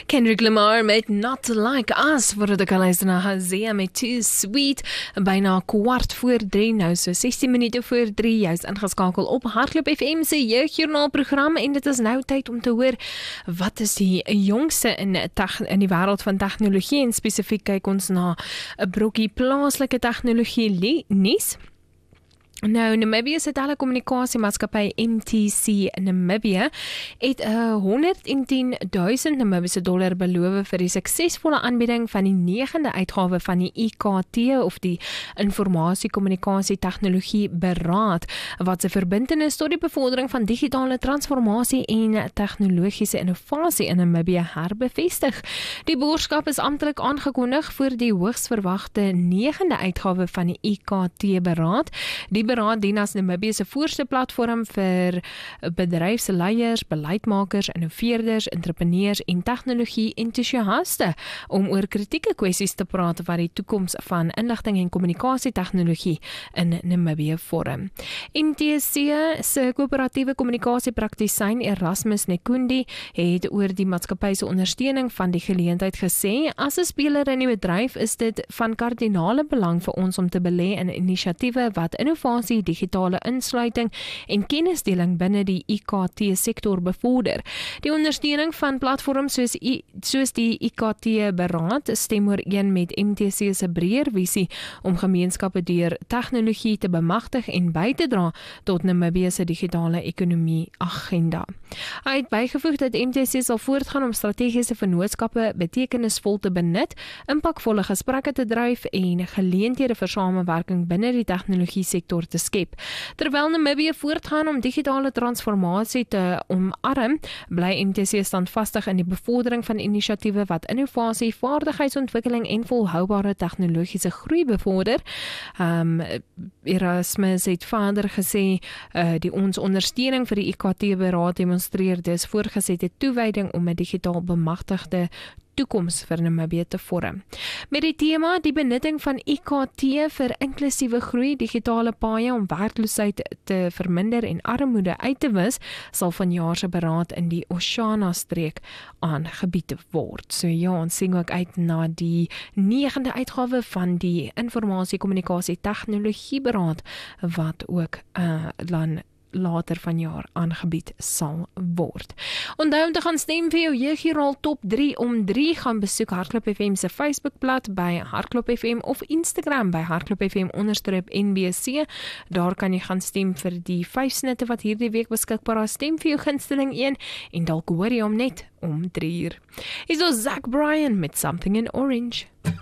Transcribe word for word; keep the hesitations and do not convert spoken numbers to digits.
Kendrick Lamar met Not Like Us, voordat ek al luister na Hosea met Too Sweet, byna kwart voor drie, nou so sestien minute voor drie, jy is ingeskakel op Hardloop F M se jeugjoernaal program, en dit is nou tyd om te hoor, wat is die jongste in, in die wêreld van tegnologie, en spesifiek kyk ons na 'n brokkie plaaslike tegnologie nuus. Nou, Namibië se telekommunikasiemaatskappy M T C Namibia het uh, honderdtien duisend Namibiese dollar beloof vir die suksesvolle aanbieding van die negende uitgawe van die I K T of die Informasie Kommunikasie Tegnologie Beraad, wat se verbintenis tot die bevordering van digitale transformasie en tegnologiese innovasie in Namibië herbevestig. Die boodskap is amptelik aangekondig vir die hoogs verwagte negende uitgawe van die I K T Beraad. Die beraad dien as Namibië se voorste platform vir bedryfsleiers, beleidmakers, innoveerders, entrepreneurs en tegnologie-entoesiaste om oor kritieke kwessies te praat wat die toekoms van inligting en kommunikasietegnologie in Namibië vorm. M T C se koöperatiewe kommunikasiepraktisyn Erasmus Nekundi het oor die maatskappy se ondersteuning van die geleentheid gesê: "As 'n speler in die bedryf is dit van kardinale belang vir ons om te belê in inisiatiewe wat innovasie, digitale insluiting en kennisdeling binne die I K T-sektor bevorder. Die ondersteuning van platforms soos, I, soos die I K T-beraad stem ooreen met M T C se breër visie om gemeenskappe deur tegnologie te bemagtig en by te dra tot Namibië se digitale ekonomie agenda." Hy het bygevoeg dat M T C sal voortgaan om strategiese vennootskappe betekenisvol te benut, impakvolle gesprekke te dryf en geleenthede vir samewerking binne die tegnologie sektor te skep. Terwyl Namibië voortgaan om digitale transformasie te omarm, bly M T C standvastig in die bevordering van inisiatiewe wat innovasie, vaardigheidsontwikkeling en volhoubare tegnologiese groei bevorder. Um, Erasmus het verder gesê, uh, die ons ondersteuning vir die I K T-beraad demonstreer dus voorgesette toewyding om 'n digitaal bemagtigde toekoms vir Namibië te vorm. Met die tema die benutting van I K T vir inklusiewe groei, digitale paaie om werkloosheid te verminder en armoede uit te wis, sal vanjaar se beraad in die Oshana-streek aangebied word. So ja, ons sien ook uit na die negende uitgawe van die Informasie Kommunikasie Tegnologie Beraad, wat ook uh, dan later vanjaar aangebied sal word. Onthou om te gaan stem vir jou jeugjoernaal top drie om drie, gaan besoek Hardloop F M se Facebookblad by Hardloop F M of Instagram by Hardloop F M onderstreep N B C. Daar kan jy gaan stem vir die vyf snitte wat hierdie week beskikbaar is. Stem vir jou gunsteling een en dalk hoor jy hom net om drie uur. Is ons Zach Bryan met Something in Orange.